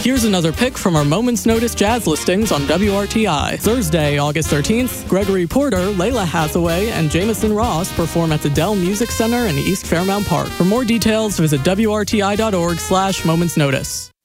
Here's another pick from our Moments Notice jazz listings on WRTI. Thursday, August 13th, Gregory Porter, Layla Hathaway, and Jamison Ross perform at the Dell Music Center in East Fairmount Park. For more details, visit WRTI.org/momentsnotice.